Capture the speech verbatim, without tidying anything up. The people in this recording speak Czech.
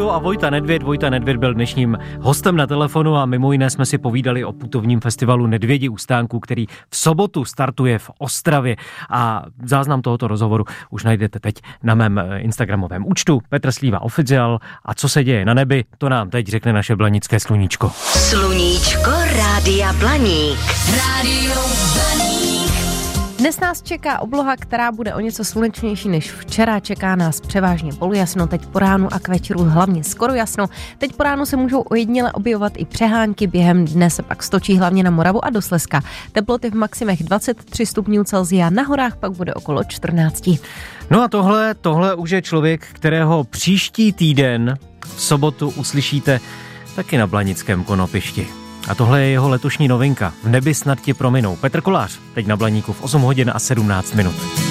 studiu a Vojta Nedvěd. Vojta Nedvěd byl dnešním hostem na telefonu a mimo jiné jsme si povídali o putovním festivalu Nedvědi u stánku, který v sobotu startuje v Ostravě. A záznam tohoto rozhovoru už najdete teď na mém instagramovém účtu Petr Slíva Official. A co se děje na nebi, to nám teď řekne naše blanické sluníčko. Sluníčko Rádia Blaník. Rádio Blaník. Dnes nás čeká obloha, která bude o něco slunečnější než včera. Čeká nás převážně polojasno, teď po ránu a k večeru hlavně skoro jasno. Teď po ránu se můžou ojediněle objevovat i přehánky, během dne se pak stočí hlavně na Moravu a do Slezska. Teploty v maximech dvacet tři stupňů Celsia, na horách pak bude okolo čtrnáct. No a tohle, tohle už je člověk, kterého příští týden v sobotu uslyšíte taky na blanickém konopišti. A tohle je jeho letošní novinka. V nebi snad ti prominou. Petr Kolář, teď na Blaníku v osm hodin a sedmnáct minut.